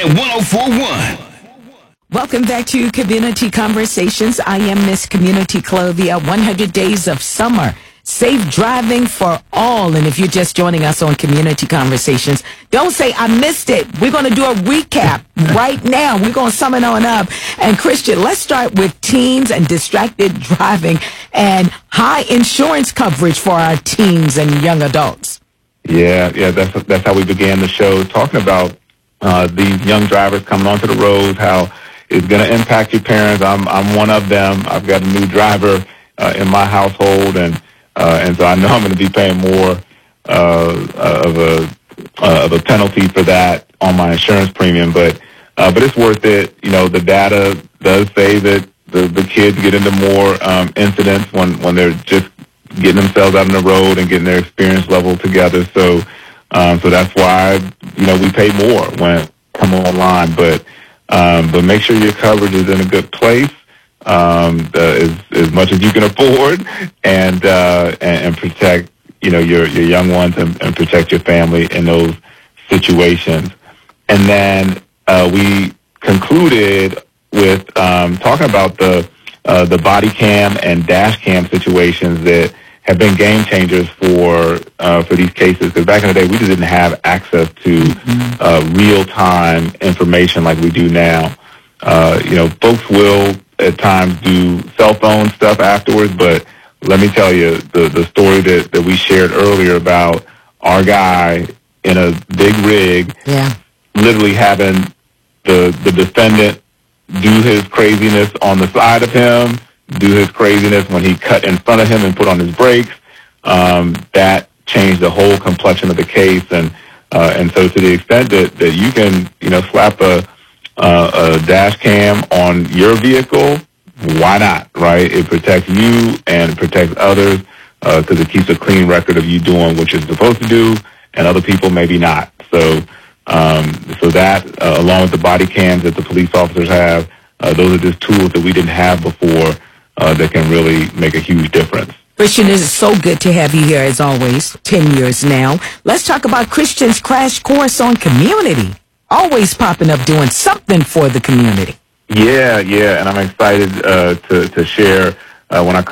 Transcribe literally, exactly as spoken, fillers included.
one oh four point one. Welcome back to Community Conversations. I am Miss Community Clovia. one hundred days of summer. Safe driving for all. And if you're just joining us on Community Conversations, don't say, I missed it. We're going to do a recap right now. We're going to sum it on up. And Christian, let's start with teens and distracted driving and high insurance coverage for our teens and young adults. Yeah, yeah, that's that's how we began the show, talking about uh, these young drivers coming onto the roads, how it's going to impact your parents. I'm I'm one of them. I've got a new driver uh, in my household, and uh, and so I know I'm going to be paying more uh, of a uh, of a penalty for that on my insurance premium. But uh, but it's worth it. You know, the data does say that the the kids get into more um, incidents when when they're just getting themselves out on the road and getting their experience level together. So um, so that's why you know we pay more when it come online, but. Um, but make sure your coverage is in a good place, um, uh, as, as much as you can afford, and, uh, and, and protect, you know, your, your young ones and, and protect your family in those situations. And then, uh, we concluded with, um, talking about the, uh, the body cam and dash cam situations that have been game changers for uh, for these cases. Because back in the day, we just didn't have access to uh, real-time information like we do now. Uh, you know, folks will at times do cell phone stuff afterwards, but let me tell you, the, the story that, that we shared earlier about our guy in a big rig, yeah. literally having the the defendant do his craziness on the side of him, do his craziness when he cut in front of him and put on his brakes. Um, that changed the whole complexion of the case. And uh, and so to the extent that, that you can, you know, slap a, uh, a dash cam on your vehicle, why not, right? It protects you and it protects others because uh, it keeps a clean record of you doing what you're supposed to do and other people maybe not. So, um, so that, uh, along with the body cams that the police officers have, uh, those are just tools that we didn't have before. Uh, that can really make a huge difference. Christian, it is so good to have you here as always, ten years now. Let's talk about Christian's crash course on community. Always popping up doing something for the community. Yeah, yeah, and I'm excited uh, to, to share uh, when I